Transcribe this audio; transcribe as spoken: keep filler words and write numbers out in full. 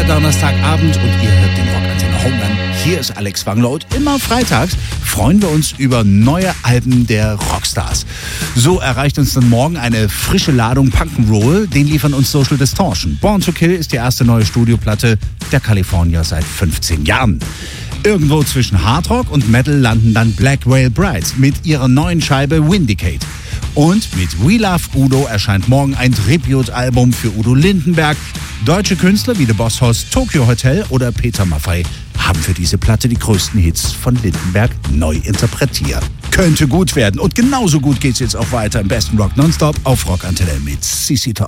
Donnerstagabend und ihr hört den Rockantenne Home Run. Hier ist Alex Wangler und immer freitags freuen wir uns über neue Alben der Rockstars. So erreicht uns dann morgen eine frische Ladung Punk'n'Roll, den liefern uns Social Distortion. Born to Kill ist die erste neue Studioplatte der Kalifornier seit fünfzehn Jahren. Irgendwo zwischen Hardrock und Metal landen dann Black Whale Brides mit ihrer neuen Scheibe Windicate. Und mit We Love Udo erscheint morgen ein Tribute-Album für Udo Lindenberg. Deutsche Künstler wie The Boss Hoss, Tokyo Hotel oder Peter Maffay haben für diese Platte die größten Hits von Lindenberg neu interpretiert. Könnte gut werden und genauso gut geht's jetzt auch weiter im besten Rock Nonstop auf Rockantenne mit C C Top.